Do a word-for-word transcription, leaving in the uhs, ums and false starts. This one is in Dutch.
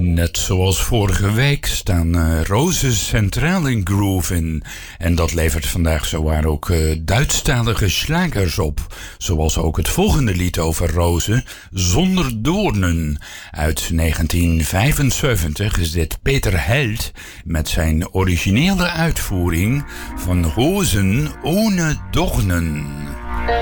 Net zoals vorige week staan uh, Rozen centraal in Groovin. En dat levert vandaag zowaar ook uh, Duitsstalige slagers op. Zoals ook het volgende lied over rozen, Zonder Doornen. Uit negentien vijfenzeventig is dit Peter Held met zijn originele uitvoering van Rozen ohne Dornen.